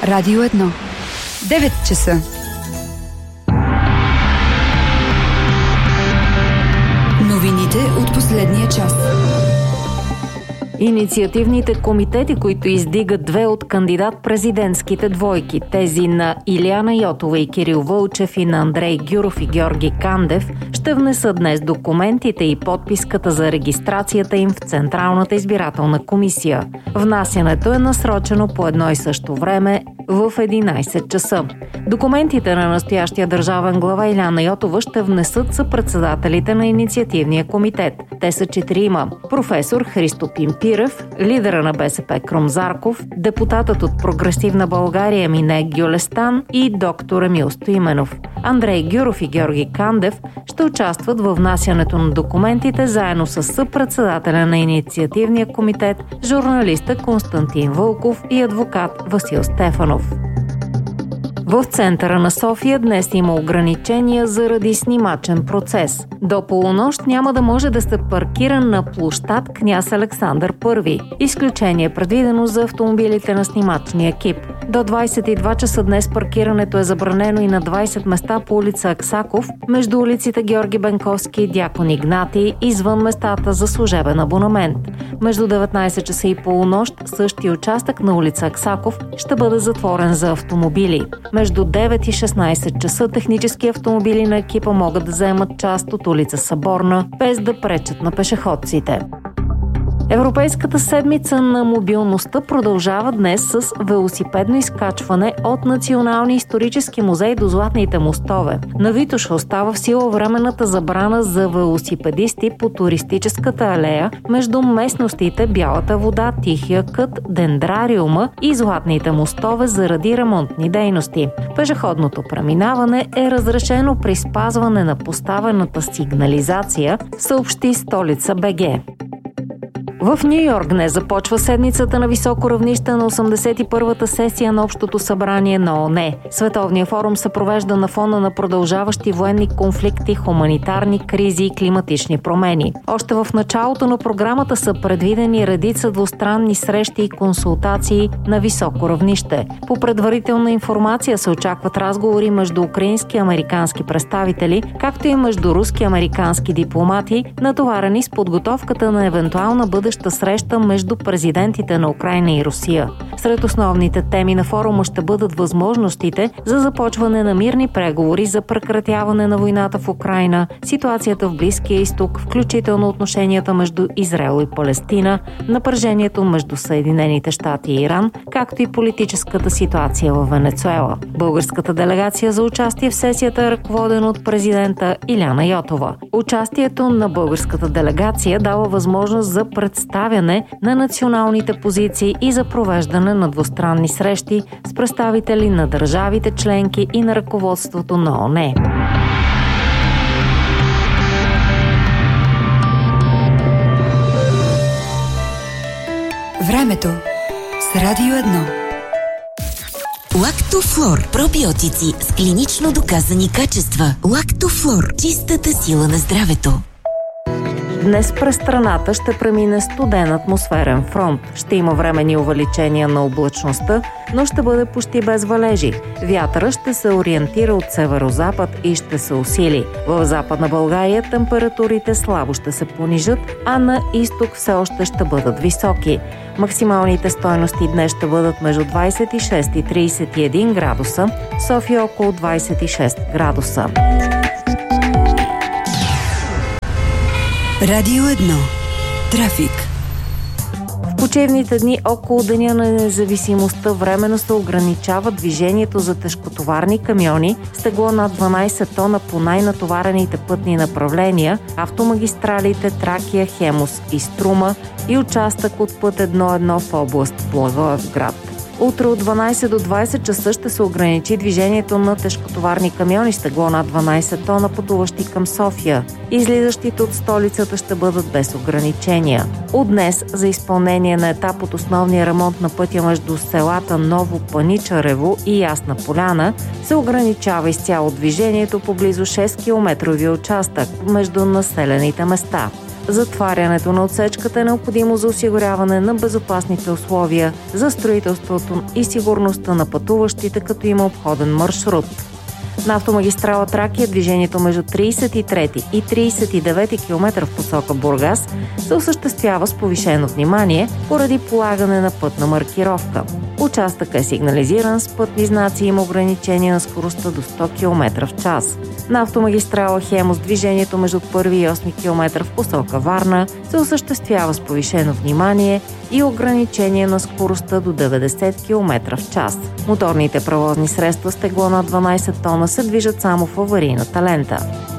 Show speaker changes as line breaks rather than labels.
Радио 1. 9 часа. Новините от последния час.
Инициативните комитети, които издигат две от кандидат-президентските двойки, тези на Илияна Йотова и Кирил Вълчев и на Андрей Гюров и Георги Кандев, ще внесат днес документите и подписката за регистрацията им в Централната избирателна комисия. Внасянето е насрочено по едно и също време в 11 часа. Документите на настоящия държавен глава Илияна Йотова ще внесат съпредседателите на инициативния комитет. Те са 4: професор Христо Пимпирев, лидера на БСП Крум Зарков, депутатът от Прогресивна България Мине Гюлестан и доктор Емил Стоименов. Андрей Гюров и Георги Кандев ще участват във внасянето на документите заедно с съпредседателя на инициативния комитет, журналиста Константин Вълков и адвокат Васил Стефанов. В центъра на София днес има ограничения заради снимачен процес. До полунощ няма да може да се паркира на площад Княз Александър I. Изключение е предвидено за автомобилите на снимачния екип. До 22 часа днес паркирането е забранено и на 20 места по улица Аксаков, между улиците Георги Бенковски и Дякон Игнатий, извън местата за служебен абонамент. Между 19 часа и полунощ същия участък на улица Аксаков ще бъде затворен за автомобили. Между 9 и 16 часа технически автомобили на екипа могат да заемат част от улица Съборна, без да пречат на пешеходците. Европейската седмица на мобилността продължава днес с велосипедно изкачване от Националния исторически музей до Златните мостове. На Витоша остава в сила временната забрана за велосипедисти по туристическата алея между местностите Бялата вода, Тихия кът, Дендрариума и Златните мостове заради ремонтни дейности. Пешеходното преминаване е разрешено при спазване на поставената сигнализация, съобщи Столица БГ. В Ню-Йорк днес започва седмицата на високо равнище на 81-та сесия на Общото събрание на ООН. Световният форум се провежда на фона на продължаващи военни конфликти, хуманитарни кризи и климатични промени. Още в началото на програмата са предвидени редица двустранни срещи и консултации на високо равнище. По предварителна информация се очакват разговори между украински и американски представители, както и между руски и американски дипломати, натоварени с подготовката на евентуална бъдеща среща между президентите на Украйна и Русия. Сред основните теми на форума ще бъдат възможностите за започване на мирни преговори за прекратяване на войната в Украйна, ситуацията в Близкия изток, включително отношенията между Израел и Палестина, напрежението между Съединените щати и Иран, както и политическата ситуация в Венецуела. Българската делегация за участие в сесията е ръководена от президента Илияна Йотова. Участието на българската делегация дава възможност за представяне на националните позиции и за провеждане на двустранни срещи с представители на държавите членки и на ръководството на ООН.
Времето с Радио 1.
Лактофлор. Пробиотици с клинично доказани качества. Лактофлор. Чистата сила на здравето.
Днес през страната ще премине студен атмосферен фронт. Ще има временни увеличения на облачността, но ще бъде почти без валежи. Вятъра ще се ориентира от северозапад и ще се усили. В Западна България температурите слабо ще се понижат, а на изток все още ще бъдат високи. Максималните стойности днес ще бъдат между 26 и 31 градуса, София около 26 градуса.
Радио 1. Трафик.
В почивните дни около Деня на независимостта временно се ограничава движението за тежкотоварни камиони с тегло над 12 тона по най-натоварените пътни направления, автомагистралите Тракия, Хемус и Струма и участък от път 1-1 в област Благоевград. Утре от 12 до 20 часа ще се ограничи движението на тежкотоварни камиони с тегло над 12 тона, пътуващи към София. Излизащите от столицата ще бъдат без ограничения. От днес за изпълнение на етап от основния ремонт на пътя между селата Ново Паничарево и Ясна поляна се ограничава изцяло движението по близо 6 километрови участък между населените места. Затварянето на отсечката е необходимо за осигуряване на безопасните условия за строителството и сигурността на пътуващите, като има обходен маршрут. На автомагистрала Тракия движението между 33 и 39 км в посока Бургас се осъществява с повишено внимание поради полагане на пътна маркировка. Участъкът е сигнализиран с пътни знаци и има ограничение на скоростта до 100 км в час. На автомагистрала Хемус движението между 1 и 8 км в посока Варна се осъществява с повишено внимание и ограничение на скоростта до 90 км в час. Моторните превозни средства с тегло на 12 тона се движат само в аварийната лента.